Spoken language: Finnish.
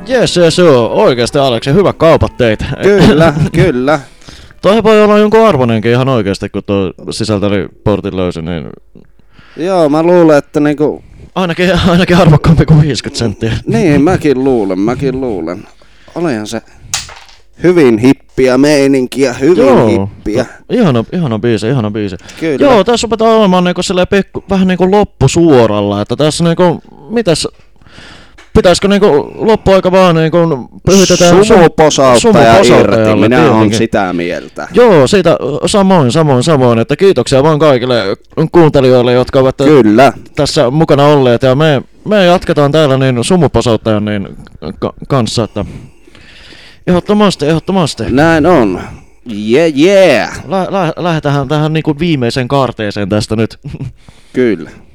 Jes, joo. Oikeesti Aleksi, hyvä kaupat teit. Kyllä, kyllä. Toi voi olla jonkun arvonenkin ihan oikeesti, kun tuo sisältöportin löysi, niin... Joo, mä luulen, että niinku... Ainakin arvokkaampi kuin 50 senttiä. Niin, mäkin luulen. Olihan se hyvin hippiä meininkiä, hippiä. Ihana biisi. Kyllä. Joo, tässä rupetaan olemaan niinku vähän niinku loppusuoralla, että tässä niinku, mitäs... Pitäisikö niinku loppuaika vaan niinku pyhitetään sumuposauttaja irti, minä on sitä mieltä. Joo, siitä samoin, että kiitoksia vaan kaikille kuuntelijoille, jotka ovat Kyllä. tässä mukana olleet, ja me jatketaan täällä niin sumuposauttajan niin kanssa, että ehdottomasti. Näin on. Yeah. Lähdetään tähän niinku viimeiseen kaarteeseen tästä nyt. Kyllä.